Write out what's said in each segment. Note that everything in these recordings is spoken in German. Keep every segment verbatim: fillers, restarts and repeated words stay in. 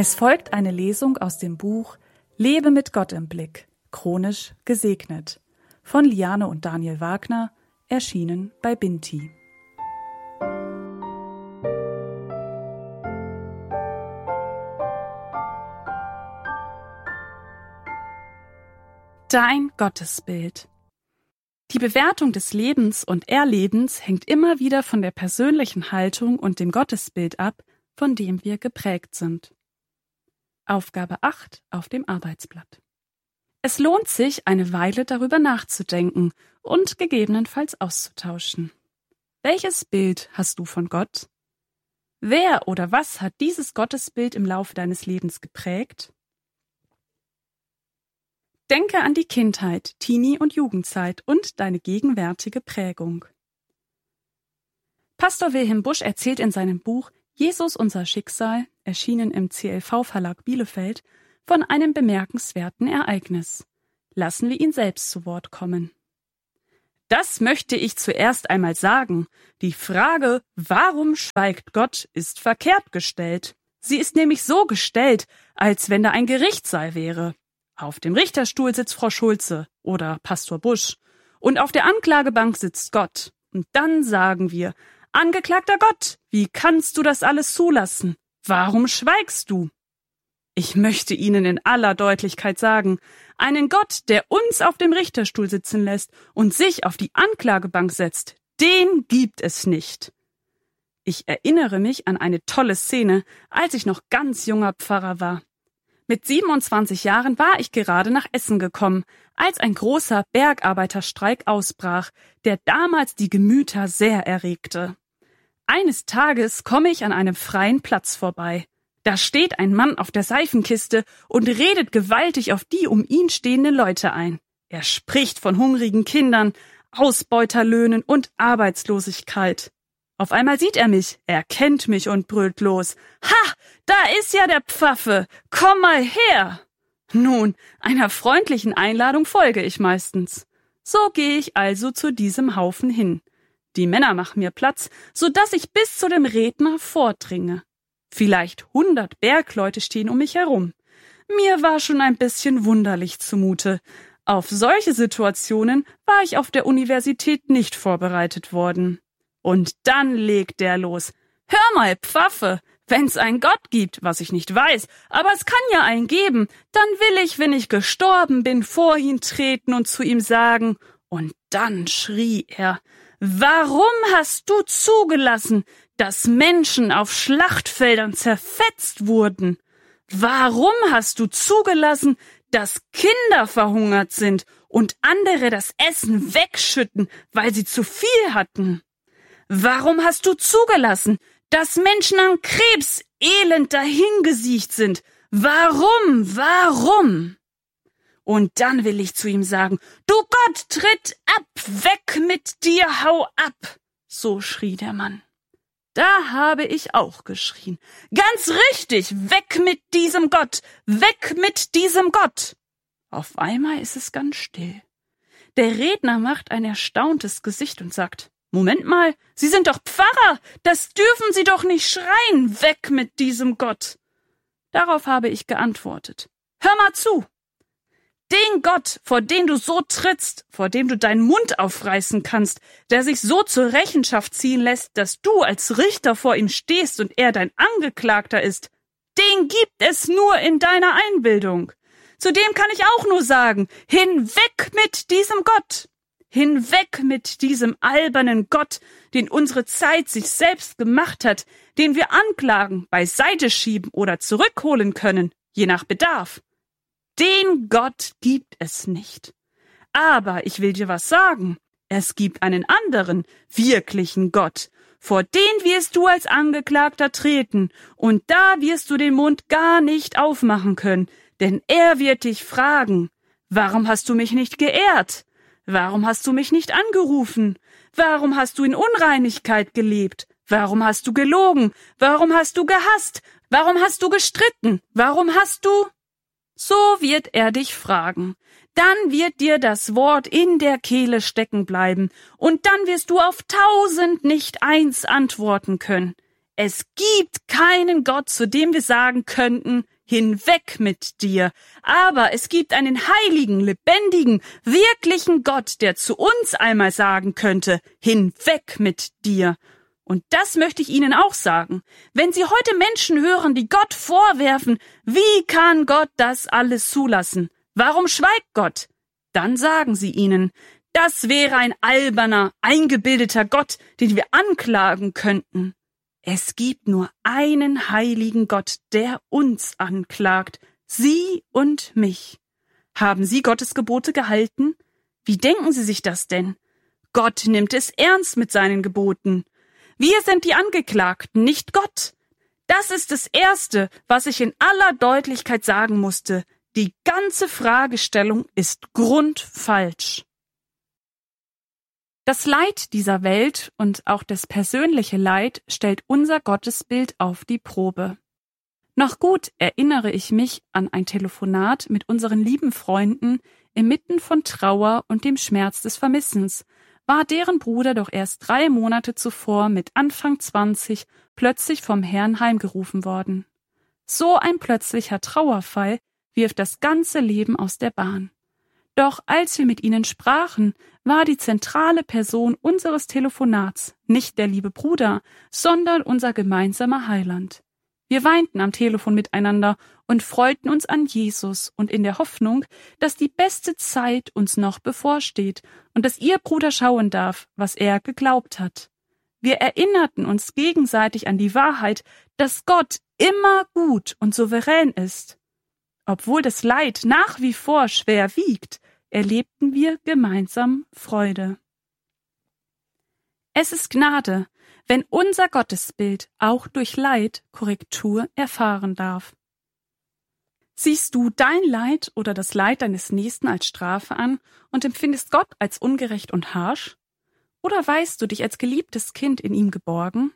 Es folgt eine Lesung aus dem Buch Lebe mit Gott im Blick, chronisch gesegnet, von Liane und Daniel Wagner, erschienen bei Binti. Dein Gottesbild. Die Bewertung des Lebens und Erlebens hängt immer wieder von der persönlichen Haltung und dem Gottesbild ab, von dem wir geprägt sind. Aufgabe acht auf dem Arbeitsblatt. Es lohnt sich, eine Weile darüber nachzudenken und gegebenenfalls auszutauschen. Welches Bild hast du von Gott? Wer oder was hat dieses Gottesbild im Laufe deines Lebens geprägt? Denke an die Kindheit, Teenie- und Jugendzeit und deine gegenwärtige Prägung. Pastor Wilhelm Busch erzählt in seinem Buch Jesus, unser Schicksal, erschienen im C L V-Verlag Bielefeld, von einem bemerkenswerten Ereignis. Lassen wir ihn selbst zu Wort kommen. Das möchte ich zuerst einmal sagen. Die Frage, warum schweigt Gott, ist verkehrt gestellt. Sie ist nämlich so gestellt, als wenn da ein Gerichtssaal wäre. Auf dem Richterstuhl sitzt Frau Schulze oder Pastor Busch und auf der Anklagebank sitzt Gott. Und dann sagen wir: Angeklagter Gott, wie kannst du das alles zulassen? Warum schweigst du? Ich möchte Ihnen in aller Deutlichkeit sagen, einen Gott, der uns auf dem Richterstuhl sitzen lässt und sich auf die Anklagebank setzt, den gibt es nicht. Ich erinnere mich an eine tolle Szene, als ich noch ganz junger Pfarrer war. Mit siebenundzwanzig Jahren war ich gerade nach Essen gekommen, als ein großer Bergarbeiterstreik ausbrach, der damals die Gemüter sehr erregte. Eines Tages komme ich an einem freien Platz vorbei. Da steht ein Mann auf der Seifenkiste und redet gewaltig auf die um ihn stehenden Leute ein. Er spricht von hungrigen Kindern, Ausbeuterlöhnen und Arbeitslosigkeit. Auf einmal sieht er mich, er kennt mich und brüllt los: Ha, da ist ja der Pfaffe, komm mal her! Nun, einer freundlichen Einladung folge ich meistens. So gehe ich also zu diesem Haufen hin. Die Männer machen mir Platz, so dass ich bis zu dem Redner vordringe. Vielleicht hundert Bergleute stehen um mich herum. Mir war schon ein bisschen wunderlich zumute. Auf solche Situationen war ich auf der Universität nicht vorbereitet worden. Und dann legt der los: Hör mal, Pfaffe, wenn's einen Gott gibt, was ich nicht weiß, aber es kann ja einen geben, dann will ich, wenn ich gestorben bin, vor ihn treten und zu ihm sagen. Und dann schrie er: Warum hast du zugelassen, dass Menschen auf Schlachtfeldern zerfetzt wurden? Warum hast du zugelassen, dass Kinder verhungert sind und andere das Essen wegschütten, weil sie zu viel hatten? Warum hast du zugelassen, dass Menschen an Krebs elend dahingesiecht sind? Warum? Warum? Und dann will ich zu ihm sagen: Du Gott, tritt ab, weg mit dir, hau ab! So schrie der Mann. Da habe ich auch geschrien: Ganz richtig, weg mit diesem Gott, weg mit diesem Gott! Auf einmal ist es ganz still. Der Redner macht ein erstauntes Gesicht und sagt: Moment mal, Sie sind doch Pfarrer, das dürfen Sie doch nicht schreien, weg mit diesem Gott! Darauf habe ich geantwortet: Hör mal zu! Den Gott, vor den du so trittst, vor dem du deinen Mund aufreißen kannst, der sich so zur Rechenschaft ziehen lässt, dass du als Richter vor ihm stehst und er dein Angeklagter ist, den gibt es nur in deiner Einbildung. Zudem kann ich auch nur sagen: Hinweg mit diesem Gott! Hinweg mit diesem albernen Gott, den unsere Zeit sich selbst gemacht hat, den wir anklagen, beiseite schieben oder zurückholen können, je nach Bedarf. Den Gott gibt es nicht. Aber ich will dir was sagen. Es gibt einen anderen, wirklichen Gott. Vor den wirst du als Angeklagter treten, und da wirst du den Mund gar nicht aufmachen können, denn er wird dich fragen: Warum hast du mich nicht geehrt? Warum hast du mich nicht angerufen? Warum hast du in Unreinigkeit gelebt? Warum hast du gelogen? Warum hast du gehasst? Warum hast du gestritten? Warum hast du... So wird er dich fragen. Dann wird dir das Wort in der Kehle stecken bleiben, und dann wirst du auf tausend nicht eins antworten können. Es gibt keinen Gott, zu dem wir sagen könnten, hinweg mit dir. Aber es gibt einen heiligen, lebendigen, wirklichen Gott, der zu uns einmal sagen könnte, hinweg mit dir. Und das möchte ich Ihnen auch sagen. Wenn Sie heute Menschen hören, die Gott vorwerfen, wie kann Gott das alles zulassen? Warum schweigt Gott? Dann sagen Sie ihnen, das wäre ein alberner, eingebildeter Gott, den wir anklagen könnten. Es gibt nur einen heiligen Gott, der uns anklagt, Sie und mich. Haben Sie Gottes Gebote gehalten? Wie denken Sie sich das denn? Gott nimmt es ernst mit seinen Geboten. Wir sind die Angeklagten, nicht Gott. Das ist das Erste, was ich in aller Deutlichkeit sagen musste. Die ganze Fragestellung ist grundfalsch. Das Leid dieser Welt und auch das persönliche Leid stellt unser Gottesbild auf die Probe. Noch gut erinnere ich mich an ein Telefonat mit unseren lieben Freunden inmitten von Trauer und dem Schmerz des Vermissens, war deren Bruder doch erst drei Monate zuvor mit Anfang zwanzig plötzlich vom Herrn heimgerufen worden. So ein plötzlicher Trauerfall wirft das ganze Leben aus der Bahn. Doch als wir mit ihnen sprachen, war die zentrale Person unseres Telefonats nicht der liebe Bruder, sondern unser gemeinsamer Heiland. Wir weinten am Telefon miteinander und freuten uns an Jesus und in der Hoffnung, dass die beste Zeit uns noch bevorsteht und dass ihr Bruder schauen darf, was er geglaubt hat. Wir erinnerten uns gegenseitig an die Wahrheit, dass Gott immer gut und souverän ist. Obwohl das Leid nach wie vor schwer wiegt, erlebten wir gemeinsam Freude. Es ist Gnade, wenn unser Gottesbild auch durch Leid Korrektur erfahren darf. Siehst du dein Leid oder das Leid deines Nächsten als Strafe an und empfindest Gott als ungerecht und harsch? Oder weißt du dich als geliebtes Kind in ihm geborgen?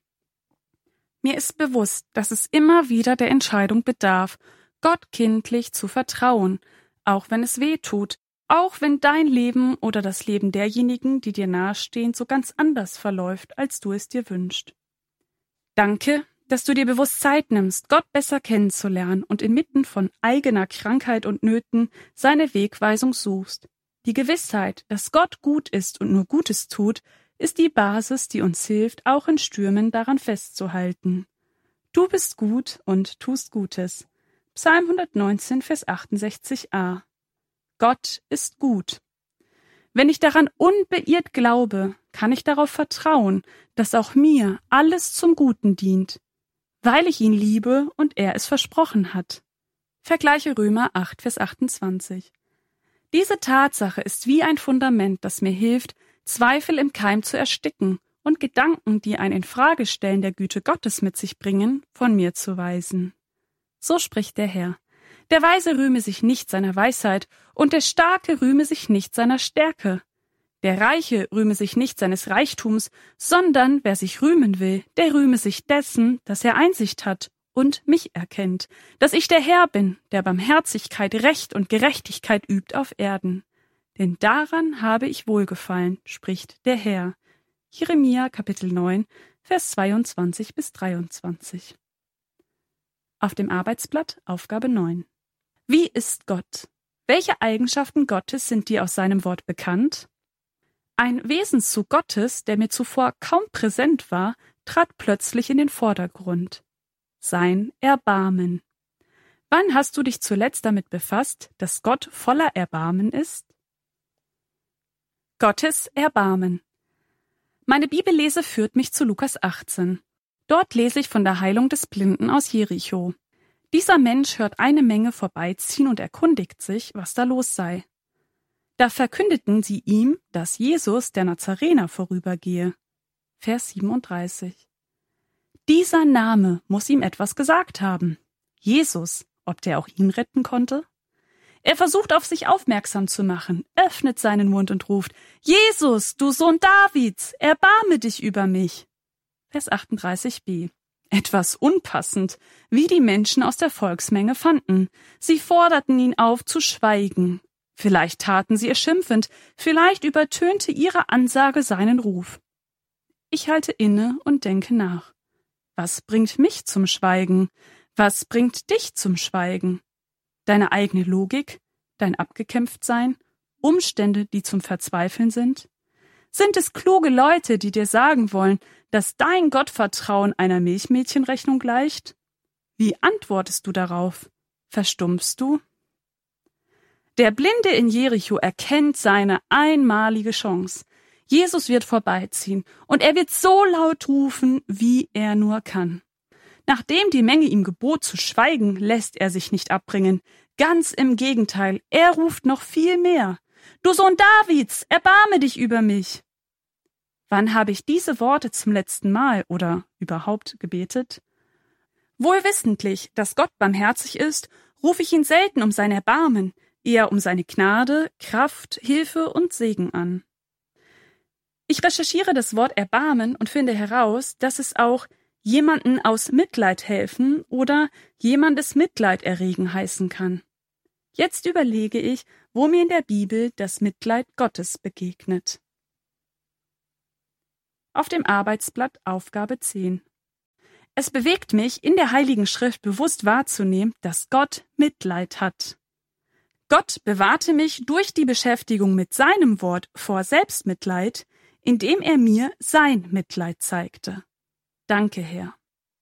Mir ist bewusst, dass es immer wieder der Entscheidung bedarf, Gott kindlich zu vertrauen, auch wenn es weh tut, auch wenn dein Leben oder das Leben derjenigen, die dir nahestehen, so ganz anders verläuft, als du es dir wünschst. Danke, dass du dir bewusst Zeit nimmst, Gott besser kennenzulernen und inmitten von eigener Krankheit und Nöten seine Wegweisung suchst. Die Gewissheit, dass Gott gut ist und nur Gutes tut, ist die Basis, die uns hilft, auch in Stürmen daran festzuhalten. Du bist gut und tust Gutes. Psalm hundertneunzehn, Vers achtundsechzig a. Gott ist gut. Wenn ich daran unbeirrt glaube, kann ich darauf vertrauen, dass auch mir alles zum Guten dient, weil ich ihn liebe und er es versprochen hat. Vergleiche Römer acht, Vers achtundzwanzig. Diese Tatsache ist wie ein Fundament, das mir hilft, Zweifel im Keim zu ersticken und Gedanken, die ein Infragestellen der Güte Gottes mit sich bringen, von mir zu weisen. So spricht der Herr. Der Weise rühme sich nicht seiner Weisheit, und der Starke rühme sich nicht seiner Stärke. Der Reiche rühme sich nicht seines Reichtums, sondern wer sich rühmen will, der rühme sich dessen, dass er Einsicht hat und mich erkennt, dass ich der Herr bin, der Barmherzigkeit, Recht und Gerechtigkeit übt auf Erden. Denn daran habe ich Wohlgefallen, spricht der Herr. Jeremia Kapitel neun, Vers zweiundzwanzig bis dreiundzwanzig. Auf dem Arbeitsblatt Aufgabe neun. Wie ist Gott? Welche Eigenschaften Gottes sind dir aus seinem Wort bekannt? Ein Wesenszug Gottes, der mir zuvor kaum präsent war, trat plötzlich in den Vordergrund. Sein Erbarmen. Wann hast du dich zuletzt damit befasst, dass Gott voller Erbarmen ist? Gottes Erbarmen. Meine Bibellese führt mich zu Lukas achtzehn. Dort lese ich von der Heilung des Blinden aus Jericho. Dieser Mensch hört eine Menge vorbeiziehen und erkundigt sich, was da los sei. Da verkündeten sie ihm, dass Jesus, der Nazarener, vorübergehe. Vers siebenunddreißig. Dieser Name muss ihm etwas gesagt haben. Jesus, ob der auch ihn retten konnte? Er versucht, auf sich aufmerksam zu machen, öffnet seinen Mund und ruft, Jesus, du Sohn Davids, erbarme dich über mich. Vers achtunddreißig b. Etwas unpassend, wie die Menschen aus der Volksmenge fanden. Sie forderten ihn auf, zu schweigen. Vielleicht taten sie es schimpfend, vielleicht übertönte ihre Ansage seinen Ruf. Ich halte inne und denke nach. Was bringt mich zum Schweigen? Was bringt dich zum Schweigen? Deine eigene Logik? Dein Abgekämpftsein? Umstände, die zum Verzweifeln sind? Sind es kluge Leute, die dir sagen wollen, dass dein Gottvertrauen einer Milchmädchenrechnung gleicht? Wie antwortest du darauf? Verstummst du? Der Blinde in Jericho erkennt seine einmalige Chance. Jesus wird vorbeiziehen und er wird so laut rufen, wie er nur kann. Nachdem die Menge ihm gebot zu schweigen, lässt er sich nicht abbringen. Ganz im Gegenteil, er ruft noch viel mehr. Du Sohn Davids, erbarme dich über mich. Wann habe ich diese Worte zum letzten Mal oder überhaupt gebetet? Wohl wissentlich, dass Gott barmherzig ist, rufe ich ihn selten um sein Erbarmen, eher um seine Gnade, Kraft, Hilfe und Segen an. Ich recherchiere das Wort Erbarmen und finde heraus, dass es auch jemanden aus Mitleid helfen oder jemandes Mitleid erregen heißen kann. Jetzt überlege ich, wo mir in der Bibel das Mitleid Gottes begegnet. Auf dem Arbeitsblatt Aufgabe zehn. Es bewegt mich, in der Heiligen Schrift bewusst wahrzunehmen, dass Gott Mitleid hat. Gott bewahrte mich durch die Beschäftigung mit seinem Wort vor Selbstmitleid, indem er mir sein Mitleid zeigte. Danke, Herr.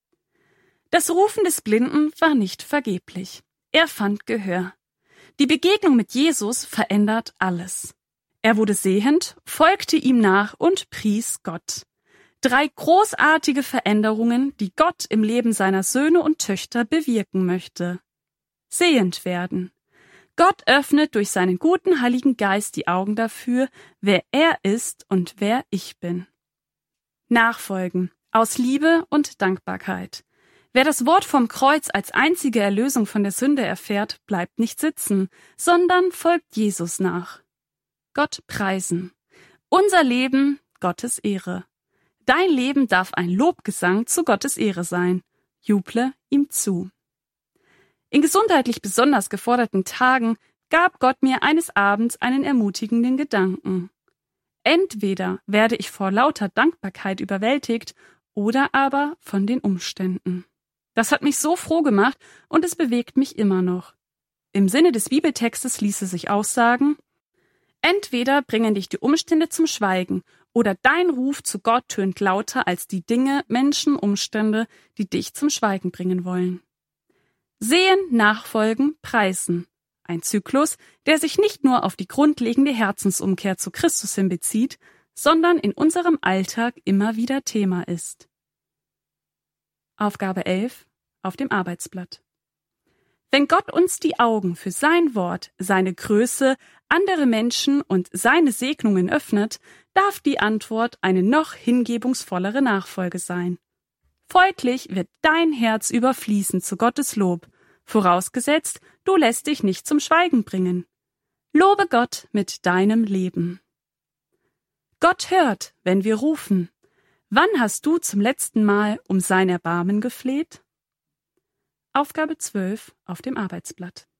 Das Rufen des Blinden war nicht vergeblich. Er fand Gehör. Die Begegnung mit Jesus verändert alles. Er wurde sehend, folgte ihm nach und pries Gott. Drei großartige Veränderungen, die Gott im Leben seiner Söhne und Töchter bewirken möchte. Sehend werden. Gott öffnet durch seinen guten Heiligen Geist die Augen dafür, wer er ist und wer ich bin. Nachfolgen. Aus Liebe und Dankbarkeit. Wer das Wort vom Kreuz als einzige Erlösung von der Sünde erfährt, bleibt nicht sitzen, sondern folgt Jesus nach. Gott preisen. Unser Leben, Gottes Ehre. Dein Leben darf ein Lobgesang zu Gottes Ehre sein. Juble ihm zu. In gesundheitlich besonders geforderten Tagen gab Gott mir eines Abends einen ermutigenden Gedanken. Entweder werde ich vor lauter Dankbarkeit überwältigt oder aber von den Umständen. Das hat mich so froh gemacht und es bewegt mich immer noch. Im Sinne des Bibeltextes ließe sich aussagen: Entweder bringen dich die Umstände zum Schweigen oder dein Ruf zu Gott tönt lauter als die Dinge, Menschen, Umstände, die dich zum Schweigen bringen wollen. Sehen, nachfolgen, preisen. Ein Zyklus, der sich nicht nur auf die grundlegende Herzensumkehr zu Christus hin bezieht, sondern in unserem Alltag immer wieder Thema ist. Aufgabe elf auf dem Arbeitsblatt. Wenn Gott uns die Augen für sein Wort, seine Größe, andere Menschen und seine Segnungen öffnet, darf die Antwort eine noch hingebungsvollere Nachfolge sein. Folglich wird dein Herz überfließen zu Gottes Lob, vorausgesetzt, du lässt dich nicht zum Schweigen bringen. Lobe Gott mit deinem Leben. Gott hört, wenn wir rufen. Wann hast du zum letzten Mal um sein Erbarmen gefleht? Aufgabe zwölf auf dem Arbeitsblatt.